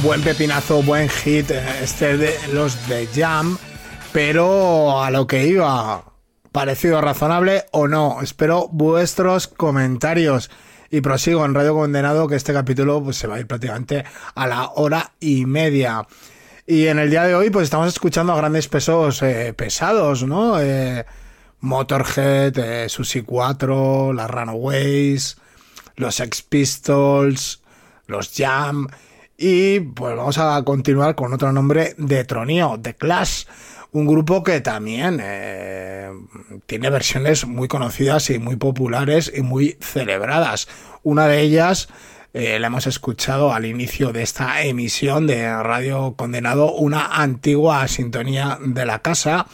buen pepinazo, buen hit, este de los de Jam, pero a lo que iba, parecido razonable o no. Espero vuestros comentarios y prosigo en Radio Condenado, que este capítulo pues se va a ir prácticamente a la 1:30. Y en el día de hoy pues estamos escuchando a grandes pesos pesados, ¿no? Motorhead, Susi 4, las Runaways, los Sex Pistols, los Jam. Y pues vamos a continuar con otro nombre de tronío, The Clash, un grupo que también tiene versiones muy conocidas y muy populares y muy celebradas. Una de ellas la hemos escuchado al inicio de esta emisión de Radio Condenado, una antigua sintonía de la casa.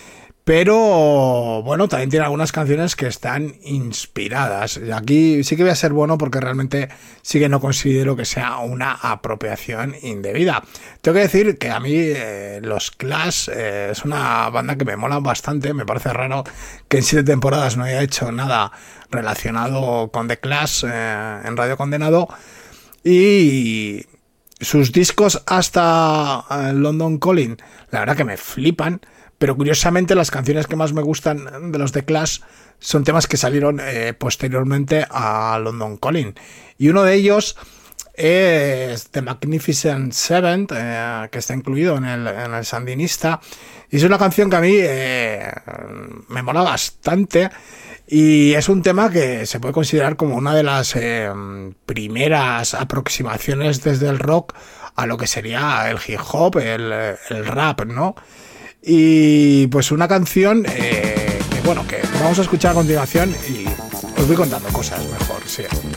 Pero bueno, también tiene algunas canciones que están inspiradas. Y aquí sí que voy a ser bueno porque realmente sí que no considero que sea una apropiación indebida. Tengo que decir que a mí los Clash es una banda que me mola bastante. Me parece raro que en 7 temporadas no haya hecho nada relacionado con The Clash en Radio Condenado. Y sus discos hasta London Calling, la verdad que me flipan. Pero curiosamente las canciones que más me gustan de los The Clash son temas que salieron posteriormente a London Calling. Y uno de ellos es The Magnificent Seven, que está incluido en el Sandinista. Y es una canción que a mí me mola bastante. Y es un tema que se puede considerar como una de las primeras aproximaciones desde el rock a lo que sería el hip hop, el rap, ¿no? Y pues una canción que vamos a escuchar a continuación y os voy contando cosas mejor, sí.